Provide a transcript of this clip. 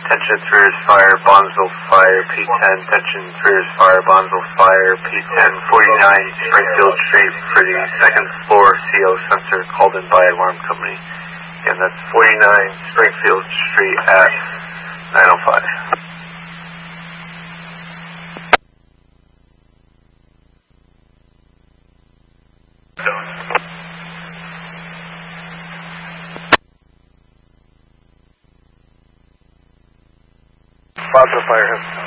Tension 3 is fire, Bonzville fire, P10, Tension 3 is fire, Bonzville fire, P10, 49 Springfield Street for the second floor CO sensor called in by alarm company. And that's 49 Springfield Street at 905. Bonzville fire him.